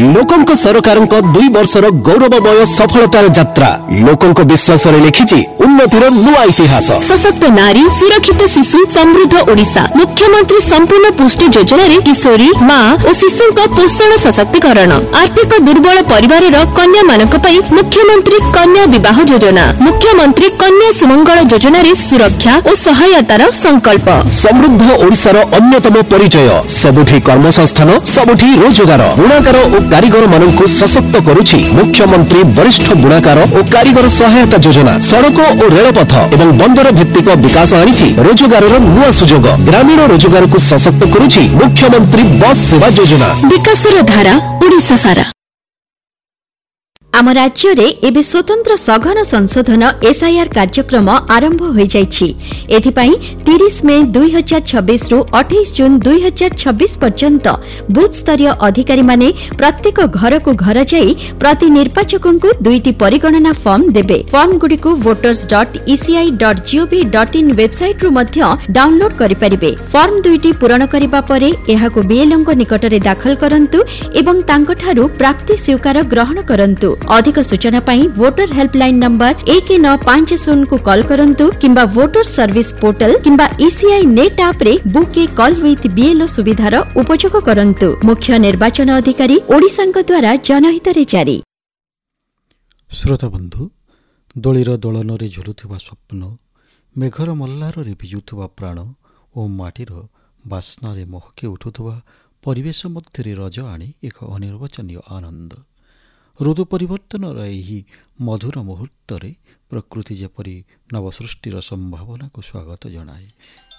लोकंक सरकारक 2 वर्षर गौरवमय सफलतार यात्रा लोकंक विश्वास रे लिखिछि उन्नतिर नुआ इतिहास। सशक्त नारी सुरक्षित शिशु समृद्ध ओडिशा मुख्यमंत्री संपूर्ण पुष्टि योजना रे किशोरी मां और शिशुक पोषण सशक्तिकरण आर्थिक दुर्बल परिवार कन्या मानक पई मुख्यमंत्री कन्या विवाह योजना मुख्यमंत्री कन्या सुमंगल योजना रे सुरक्षा और सहायतार संकल्प। समृद्ध ओडिशार अन्यतम परिचय सबुठी कर्मसंस्थान सबुठी रोजगार बुणाकार और कारीगर मानक सशक्त करुछि मुख्यमंत्री वरिष्ठ बुणाकार और कारीगर सहायता योजना। सड़क और रेलपथ एवं बंदर भित्तिक विकास आनिछि रोजगार नुआ सुजोग ग्रामीण रोजगार को सशक्त करुछि मुख्यमंत्री बस सेवा योजना। विकासर धारा ओडिशा सारा। आम राज्य रे एबे स्वतंत्र सघन संशोधन एसआईआर कार्यक्रम आरंभ हो जाइछि। एथिपाई 30 मई 2026 रु 28 जून 2026 पर्यंत बूथ स्तरीय अधिकारी माने प्रत्येक घर को घर जाई प्रति निर्वाचकों को 2टी परिगणना फॉर्म देबे। फॉर्म गुडी को voters.eci.gov.in वेबसाइट रु मध्य डाउनलोड करि परिबे। फॉर्म 2टी पूरण करिबा परे एहाको बीएलओ को निकट रे दाखल करंतु एवं तांको ठारू प्राप्ति स्वीकार ग्रहण करंतु। अधिक सूचना पाई वोटर हेल्पलाइन नंबर 1950 को कॉल करंतु किंबा वोटर सर्विस पोर्टल किंबा ईसीआई नेट ऐप रे book A call with BLO सुविधार उपयोग करंतु। मुख्य निर्वाचन अधिकारी ओडिशांक द्वारा जनहित रे जारी। श्रोता बंधु दोलीर दोलन रे झुलुथिबा स्वप्न मेघर मल्लार रे बिजुथिबा प्राण ओ माटीर बास्ना रे महके उठुथिबा परिवेश मध्य रज आनी एक अनिर्वचनीय आनंद। ऋतु परिवर्तन मधुर मुहूर्त प्रकृति जेपरी नवसृष्टिर संभावना को स्वागत जनाए